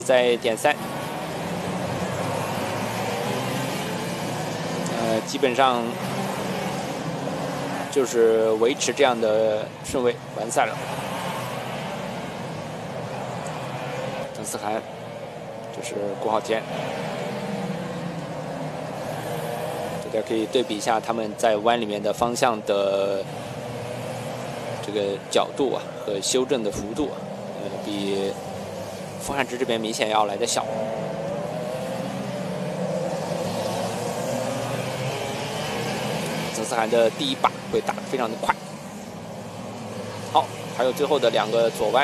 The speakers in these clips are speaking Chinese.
在点3，基本上就是维持这样的顺位完赛了。郑思涵，这是郭浩天，大家可以对比一下他们在弯里面的方向的这个角度啊和修正的幅度啊，比傅汉芝这边明显要来的小。郑思涵的第一把会打得非常的快。好，还有最后的2个左弯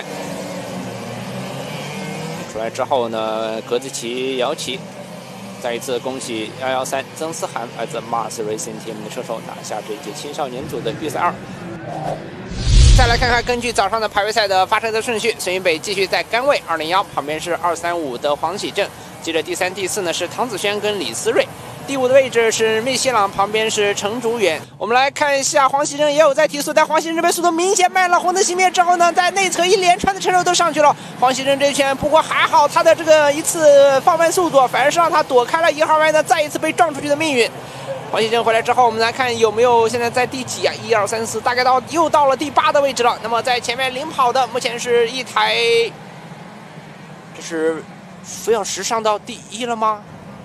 出来之后呢，格子旗摇旗，再一次恭喜113曾思涵来自 Mars Racing Team 的车手拿下这一届青少年组的预赛2。再来看看，根据早上的排位赛的发车的顺序，孙云北继续在杆位201，旁边是235的黄喜正，接着第3、第4呢是唐子轩跟李思睿，第5的位置是密西朗，旁边是程竹远。我们来看一下，黄喜正也有在提速，但黄喜正这边速度明显慢了。红灯熄灭之后呢，在内侧一连串的车手都上去了。黄喜正这圈不过还好，他的这个一次放慢速度，反而是让他躲开了1号弯的再一次被撞出去的命运。黄喜正回来之后，我们来看有没有现在在第几啊？1、2、3、4，大概又到了第8的位置了。那么在前面领跑的，目前是一台，这是飞扬10上到第1了吗？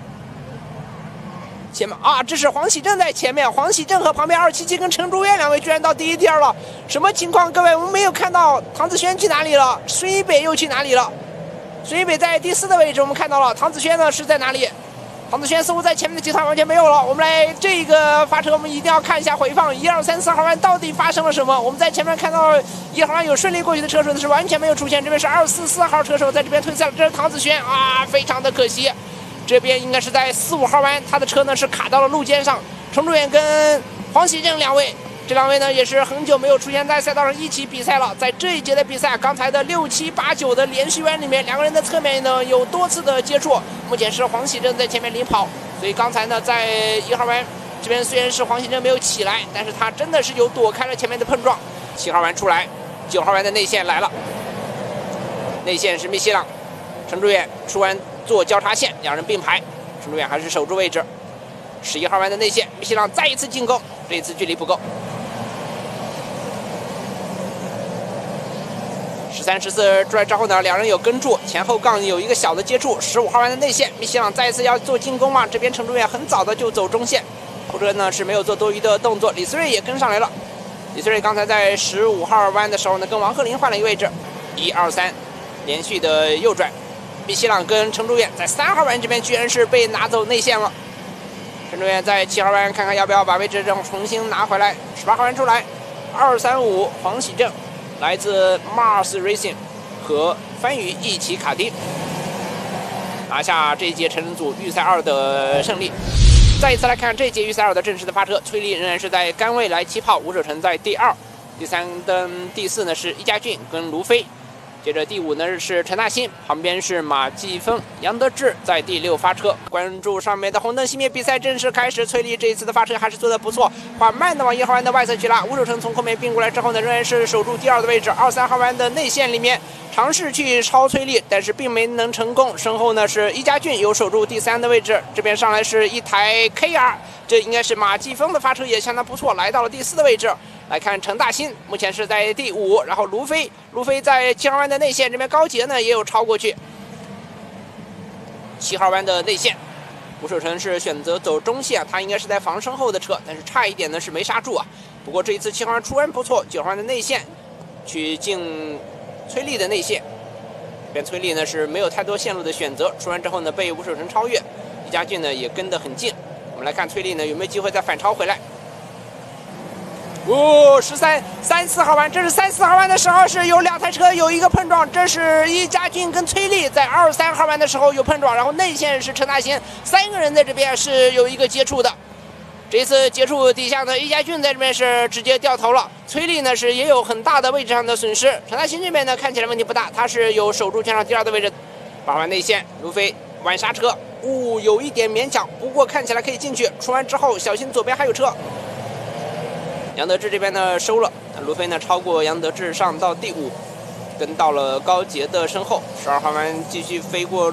前面啊，这是黄喜正在前面，黄喜正和旁边277跟程竹远2位居然到第1、第2了，什么情况？各位，我们没有看到唐子轩去哪里了，孙一北又去哪里了？孙一北在第4的位置，我们看到了，唐子轩呢是在哪里？唐子轩似乎在前面的集团完全没有了。我们来这个发车，我们一定要看一下回放，1、2、3、4号弯到底发生了什么？我们在前面看到1号弯有顺利过去的车手，但是完全没有出现。这边是2、4、4号车手在这边退赛了，这是唐子轩啊，非常的可惜。这边应该是在4、5号弯，他的车呢是卡到了路肩上。程竹远跟黄喜正2位，这2位呢也是很久没有出现在赛道上一起比赛了。在这一节的比赛，刚才的6、7、8、9的连续弯里面，2个人的侧面呢有多次的接触。目前是黄喜正在前面领跑，所以刚才呢在1号弯这边虽然是黄喜正没有起来，但是他真的是有躲开了前面的碰撞。7号弯出来，9号弯的内线来了，内线是密西朗，程竹远出弯做交叉线，2人并排，程竹远还是守住位置。11号弯的内线，密西朗再一次进攻，这一次距离不够。13、14出来之后呢，2人有跟住，前后杠有一个小的接触。15号弯的内线，密西朗再一次要做进攻嘛，这边程竹远很早的就走中线，后车呢是没有做多余的动作。李思睿也跟上来了，李思睿刚才在15号弯的时候呢，跟王鹤龄换了一个位置，1、2、3连续的右转。密西朗跟程竹远在3号弯这边居然是被拿走内线了。程竹远在7号弯看看要不要把位置重新拿回来。18号弯出来，235黄喜正来自 Mars Racing 和番禺一起卡丁，拿下这一届成人组预赛2的胜利。再一次来看这一届预赛2的正式的发车，崔丽仍然是在杆位来起跑，吴守成在第2，第3跟第4呢是易家俊跟卢飞。接着第5呢是陈大新，旁边是马继峰、杨德志在第6发车。关注上面的红灯熄灭，比赛正式开始。崔丽这一次的发车还是做得不错，缓慢的往1号弯的外侧去拉。吴守成从后面并过来之后呢，仍然是守住第2的位置。2、3号弯的内线里面尝试去超崔丽，但是并没能成功。身后呢是易家俊有守住第3的位置。这边上来是一台 KR， 这应该是马继峰的发车也相当不错，来到了第4的位置。来看陈大新，目前是在第5，然后卢飞在7号弯的内线这边，高捷呢也有超过去。7号弯的内线，吴守成是选择走中线，他应该是在防身后的车，但是差一点呢是没刹住啊。不过这一次7号弯出弯不错，9号弯的内线去进崔丽的内线，这边崔丽呢是没有太多线路的选择，出弯之后呢被吴守成超越，易家俊呢也跟得很近。我们来看崔丽呢有没有机会再反超回来。13、3、4号弯，这是3、4号弯的时候是有2台车有一个碰撞，这是易家俊跟崔丽在2、3号弯的时候有碰撞，然后内线是陈大新，3个人在这边是有一个接触的。这一次接触底下呢，易家俊在这边是直接掉头了，崔丽呢是也有很大的位置上的损失。陈大新这边呢看起来问题不大，他是有守住圈上第2的位置。8弯内线，卢飞晚刹车，有一点勉强，不过看起来可以进去。出弯之后小心左边还有车。杨德志这边呢收了，卢飞呢超过杨德志上到第5。 跟到了高杰的身后，12号弯继续飞过